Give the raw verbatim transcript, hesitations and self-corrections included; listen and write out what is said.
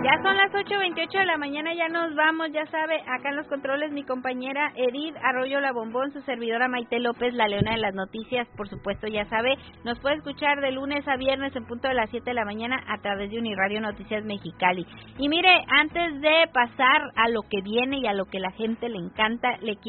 Ya son las ocho veintiocho de la mañana, ya nos vamos, ya sabe, acá en los controles mi compañera Edith Arroyo La Bombón, su servidora Maite López, la leona de las noticias, por supuesto, ya sabe, nos puede escuchar de lunes a viernes en punto de las siete de la mañana a través de Uniradio Noticias Mexicali. Y mire, antes de pasar a lo que viene y a lo que la gente le encanta, le quiero